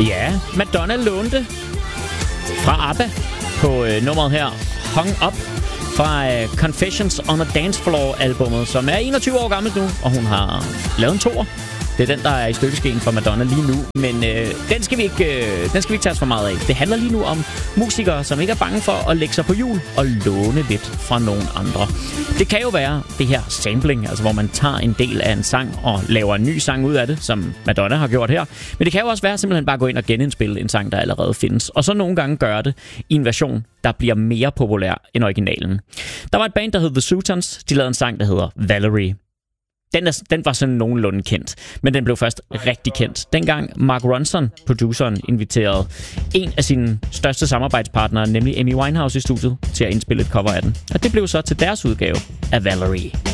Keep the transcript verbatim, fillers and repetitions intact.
Ja, Madonna lånte fra ABBA på øh, nummeret her, Hung Up, fra øh, Confessions on a Dance Floor-albummet, som er enogtyve år gammelt nu, og hun har lavet en toer. Det er den, der er i støtteskeen for Madonna lige nu. Men øh, den, skal vi ikke, øh, den skal vi ikke tage os for meget af. Det handler lige nu om musikere, som ikke er bange for at lægge sig på hjul og låne lidt fra nogen andre. Det kan jo være det her sampling, altså hvor man tager en del af en sang og laver en ny sang ud af det, som Madonna har gjort her. Men det kan jo også være simpelthen bare gå ind og genindspille en sang, der allerede findes. Og så nogle gange gøre det i en version, der bliver mere populær end originalen. Der var et band, der hed The Sutons. De lavede en sang, der hedder Valerie. Den, er, den var sådan nogenlunde kendt, men den blev først rigtig kendt. Dengang Mark Ronson, produceren, inviterede en af sine største samarbejdspartnere, nemlig Amy Winehouse, i studiet til at indspille et cover af den. Og det blev så til deres udgave af Valerie.